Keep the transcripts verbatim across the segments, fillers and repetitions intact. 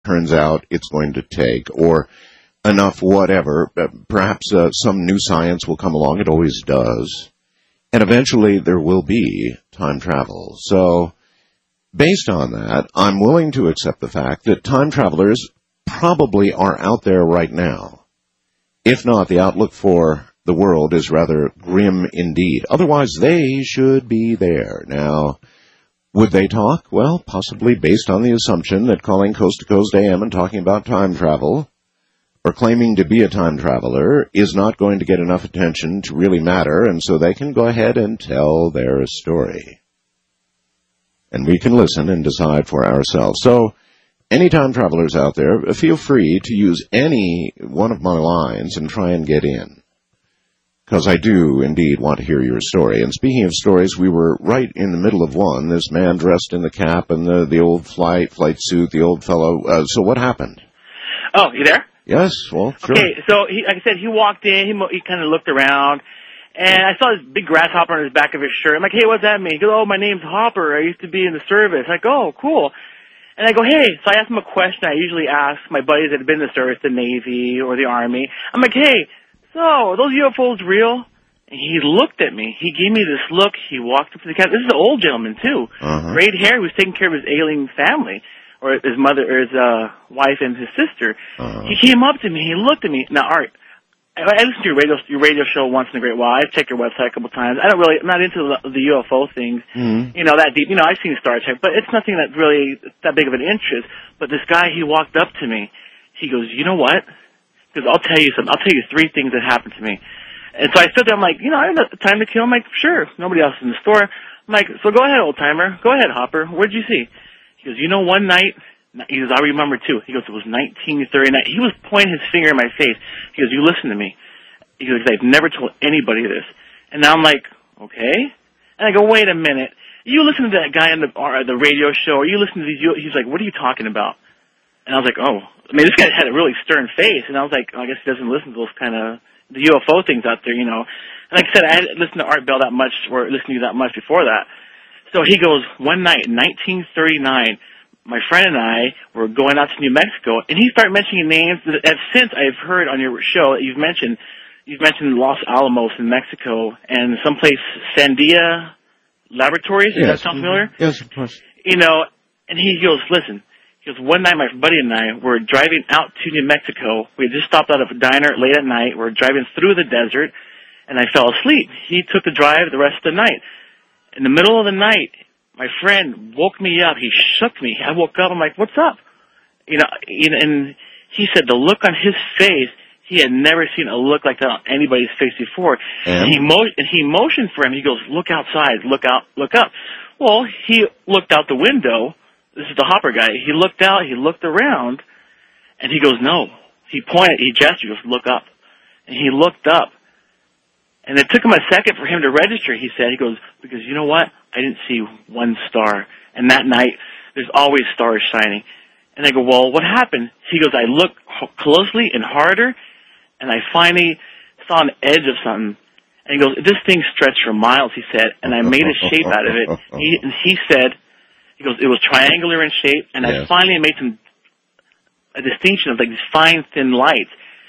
turns out it's going to take, or enough whatever. Perhaps uh, some new science will come along. It always does. And eventually there will be time travel. So based on that, I'm willing to accept the fact that time travelers probably are out there right now. If not, the outlook for the world is rather grim indeed. Otherwise, they should be there. Now, would they talk? Well, possibly based on the assumption that calling Coast to Coast A M and talking about time travel or claiming to be a time traveler is not going to get enough attention to really matter, and so they can go ahead and tell their story. And we can listen and decide for ourselves. So, any time travelers out there, feel free to use any one of my lines and try and get in. Because I do indeed want to hear your story. And speaking of stories, we were right in the middle of one. This man dressed in the cap and the, the old flight, flight suit, the old fellow. Uh, so what happened? Oh, you there? Yes, well, sure. Okay, so he, like I said, he walked in, he, he kind of looked around, and I saw this big grasshopper on his back of his shirt. I'm like, hey, what's that mean? He goes, oh, my name's Hopper. I used to be in the service. I'm like, oh, cool. And I go, hey, so I asked him a question I usually ask my buddies that have been in the service, the Navy or the Army. I'm like, hey, so are those U F Os real? And he looked at me. He gave me this look. He walked up to the cabin. This is an old gentleman, too. Uh-huh. Braid hair. He was taking care of his ailing family, or his mother, or his uh, wife and his sister. Uh-huh. He came up to me. He looked at me. Now, Art, I, I listen to your radio, your radio show once in a great while. I've checked your website a couple times. I don't really, I'm not into the, the U F O things, mm-hmm. you know, that deep. You know, I've seen Star Trek, but it's nothing that really that big of an interest. But this guy, he walked up to me. He goes, you know what? Because I'll tell you something. I'll tell you three things that happened to me. And so I stood there. I'm like, you know, I have time to kill. I'm like, sure. Nobody else is in the store. I'm like, so go ahead, old timer. Go ahead, Hopper. What did you see? He goes, you know, one night. He goes, I remember too. He goes, it was nineteen thirty-nine. He was pointing his finger in my face. He goes, you listen to me. He goes, I've never told anybody this. And now I'm like, okay. And I go, wait a minute. You listen to that guy on the or the radio show, or you listen to these. He's like, what are you talking about? And I was like, oh. I mean, this guy had a really stern face. And I was like, oh, I guess he doesn't listen to those kind of the U F O things out there, you know. And like I said, I hadn't listened to Art Bell that much, or listened to you that much before that. So he goes, one night in nineteen thirty-nine, my friend and I were going out to New Mexico, and he started mentioning names that since I've heard on your show that you've mentioned. You've mentioned Los Alamos in Mexico and someplace Sandia Laboratories. Does yes. that sound familiar? Yes, of course. You know, and he goes, listen. He goes, one night my buddy and I were driving out to New Mexico. We had just stopped out of a diner late at night. We were driving through the desert, and I fell asleep. He took the drive the rest of the night. In the middle of the night, my friend woke me up. He shook me. I woke up. I'm like, what's up? You know, and he said the look on his face, he had never seen a look like that on anybody's face before. And, and he mo- and he motioned for him. He goes, look outside, look out, look up. Well, he looked out the window. This is the Hopper guy. He looked out, he looked around, and he goes, no. He pointed, he gestured, he goes, look up. And he looked up. And it took him a second for him to register, he said. He goes, because you know what? I didn't see one star. And that night, there's always stars shining. And I go, well, what happened? He goes, I looked closely and harder, and I finally saw an edge of something. And he goes, this thing stretched for miles, he said, and I made a shape out of it. He, and he said, he goes, it was triangular in shape, and yes. I finally made some a distinction of like these fine, thin lights.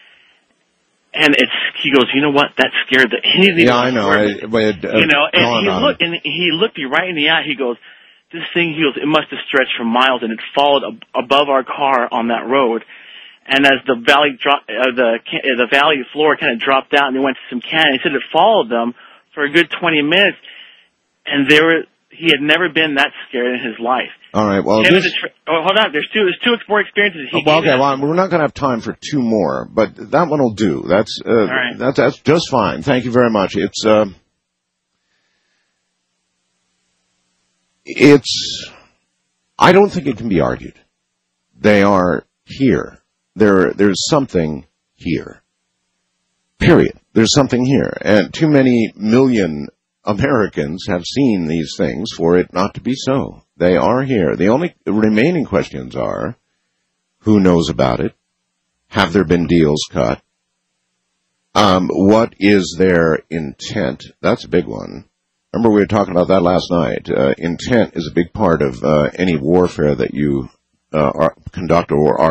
And it's, he goes, you know what? That scared the, he didn't yeah, I know. I, it, uh, you know, and he looked, and he looked me right in the eye. He goes, this thing, he goes, it must have stretched for miles, and it followed ab- above our car on that road. And as the valley drop, uh, the uh, the valley floor kind of dropped out, and they went to some canyon, he said it followed them for a good twenty minutes, and there were. He had never been that scared in his life. All right. Well, this, this... Tra- oh, hold on. There's two. There's two more experiences. He oh, well, okay. Well, we're not going to have time for two more, but that one will do. That's uh, All right. that's that's just fine. Thank you very much. It's uh, it's. I don't think it can be argued. They are here. There, there's something here. Period. There's something here, and too many million Americans have seen these things for it not to be so. They are here. The only remaining questions are, who knows about it? Have there been deals cut? Um, what is their intent? That's a big one. Remember we were talking about that last night. Uh, intent is a big part of uh, any warfare that you uh, conduct or